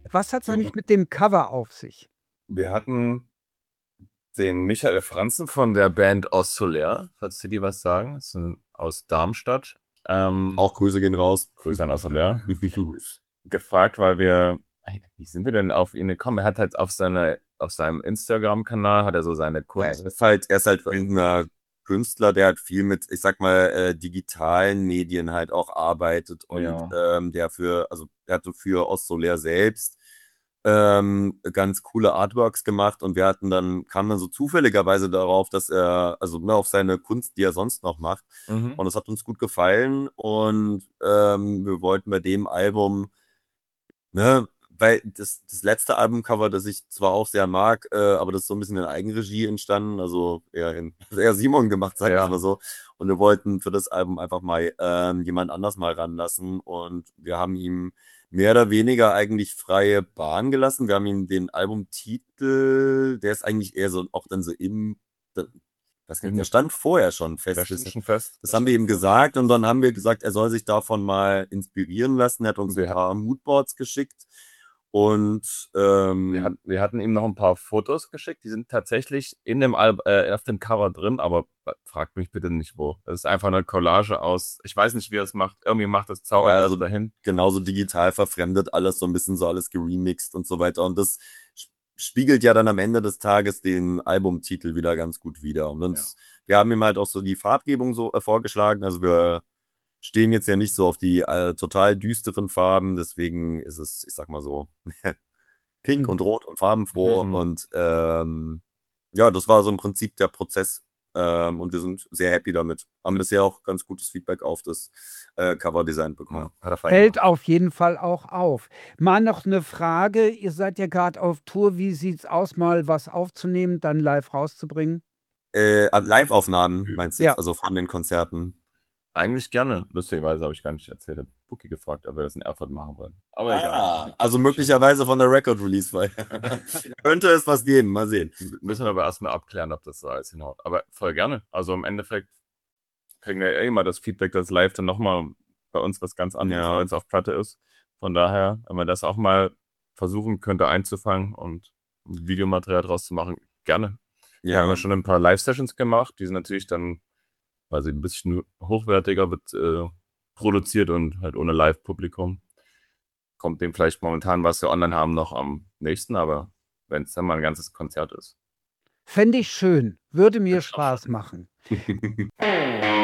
Was hat's Ja. eigentlich mit dem Cover auf sich? Wir hatten den Michael Franzen von der Band Aus Solaire, falls die was sagen. Das sind aus Darmstadt. Auch Grüße gehen raus. Grüße an Aus Solaire. Gefragt, weil wie sind wir denn auf ihn gekommen? Er hat halt auf seinem Instagram-Kanal hat er so seine Kunst. Er ist halt irgendein Künstler, der halt viel mit, ich sag mal, digitalen Medien halt auch arbeitet und Ja. der hat so für Aus Solaire selbst ganz coole Artworks gemacht und kamen dann so zufälligerweise darauf, dass er, auf seine Kunst, die er sonst noch macht. Und es hat uns gut gefallen und wir wollten bei dem Album, weil das letzte Albumcover, das ich zwar auch sehr mag, aber das ist so ein bisschen in Eigenregie entstanden, also eher Simon gemacht, sag ich mal so. Und wir wollten für das Album einfach mal jemand anders mal ranlassen und wir haben ihm mehr oder weniger eigentlich freie Bahn gelassen. Wir haben ihm den Albumtitel, der ist eigentlich eher so auch dann so der stand vorher schon fest. Der stand schon fest. Das haben wir ihm gesagt und dann haben wir gesagt, er soll sich davon mal inspirieren lassen. Er hat uns ein paar Moodboards geschickt und wir hatten ihm noch ein paar Fotos geschickt. Die sind tatsächlich auf dem Cover drin, aber fragt mich bitte nicht wo. Das ist einfach eine Collage aus, ich weiß nicht, wie er es macht. Irgendwie macht das Zauber also dahin. Genauso digital verfremdet, alles so ein bisschen so alles geremixed und so weiter. Und das spiegelt ja dann am Ende des Tages den Albumtitel wieder ganz gut wider. Und wir haben ihm halt auch so die Farbgebung so vorgeschlagen. Also wir stehen jetzt ja nicht so auf die total düsteren Farben, deswegen ist es, ich sag mal so, pink und rot und farbenfroh. Und das war so im Prinzip der Prozess. Und wir sind sehr happy damit. Haben bisher auch ganz gutes Feedback auf das Coverdesign bekommen. Fällt auf jeden Fall auch auf. Mal noch eine Frage, ihr seid ja gerade auf Tour, wie sieht's aus, mal was aufzunehmen, dann live rauszubringen? Live-Aufnahmen meinst du jetzt, also von den Konzerten? Eigentlich gerne. Lustigerweise habe ich gar nicht erzählt. Ich habe Buki gefragt, ob wir das in Erfurt machen wollen. Aber egal. Also möglicherweise von der Record-Release-Feier. Könnte es was geben, mal sehen. Müssen wir aber erstmal abklären, ob das so alles hinhaut. Aber voll gerne. Also im Endeffekt kriegen wir immer das Feedback, dass live dann nochmal bei uns was ganz anderes als auf Platte ist. Von daher, wenn man das auch mal versuchen könnte einzufangen und Videomaterial draus zu machen, gerne. Ja, wir haben ja schon ein paar Live-Sessions gemacht. Die sind natürlich dann, weil sie ein bisschen hochwertiger wird, produziert und halt ohne Live-Publikum. Kommt dem vielleicht momentan, was wir online haben, noch am nächsten, aber wenn es dann mal ein ganzes Konzert ist. Fände ich schön, würde mir Spaß machen.